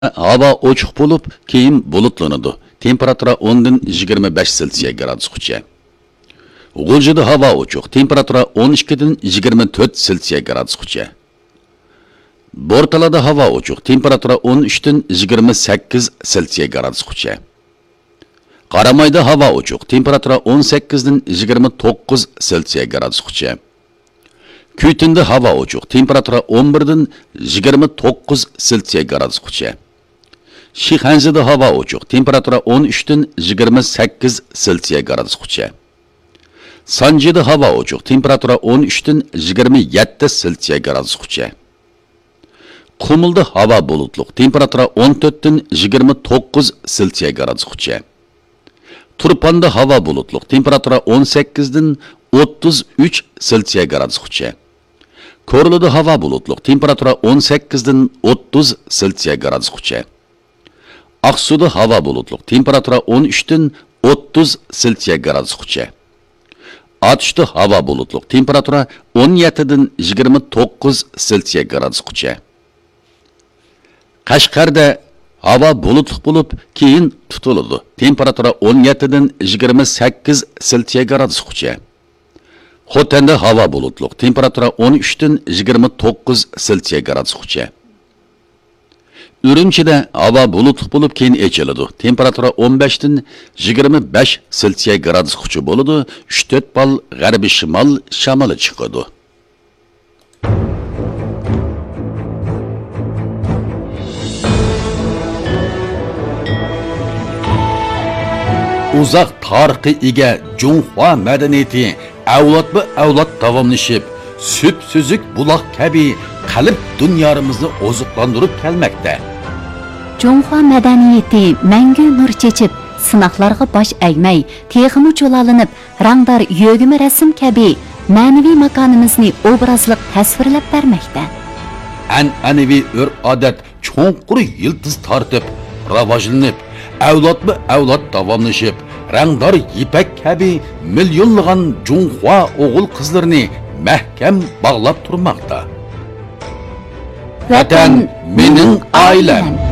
Hava ochiq bo'lib, keyin bulutlanadi. Temperatura 10 dan 25 Selsiya gradusgacha. G'uljida havo ochiq, temperatura 12 dan 24 Selsiya gradusgacha. Bortalada havo ochiq, temperatura 13 dan 28 Selsiya gradusgacha. Qaramayda havo ochiq, temperatura 18 dan 29 Selsiya gradusgacha. Kuytinda havo ochiq, temperatura 11 dan 29 Selsiya gradusgacha. Shixanzida havo ochiq, temperatura 13 dan 28 Selsiya gradusgacha. Sanjida havo ochiq, temperatura 13 dan 27 Selsiya gradusgacha. Qumulda havo bulutliq, temperatura 14 dan 29 Selsiya gradusgacha. Turpanda havo bulutliq, temperatura 18 dan 33 Selsiya gradusgacha. Korluda havo bulutliq, temperatura 18 dan 30 Selsiya gradusgacha. Aqsuda havo bulutliq, temperatura 13 dan 30 Selsiya gradusgacha. Atishda havo bulutliq, temperatura 17 dan 29 Selsiya gradusgacha. Qashqarda havo bulutliq bo'lib, keyin tutiladi. Temperatura 17 dan 28 Selsiya gradusgacha. Xotanda havo bulutliq, temperatura 13 dan 29 Selsiya gradusgacha. Ürümçide havo bulutliq bo'lib, keyin echiladi. Temperatura 15 dan 25 Selsiya gradusgacha bo'ladi. 3-4 bal g'arbiy shimol shamoli chiqadi. Uzaq tarixi ega Junhua madaniyati avlod davomlashib, süp-süzük buloq kabi qalb dunyomizni oziqlantirib kelmoqda. Junhua madaniyati mangu nur chechib, sinoqlarga bosh egmay, texmi cho'lalinib, rangdor yo'g'imi rasm kabi ma'naviy makonimizni obrazliq tasvirlab bermoqda. An'anaviy urf-odat cho'nqur yildiz tortib, rivojlanib, avlod davomlashib, rangdor ipak kabi millionlagan Junhua o'g'il qizlarini mahkam bog'lab turmoqda. Vatan mening oilam.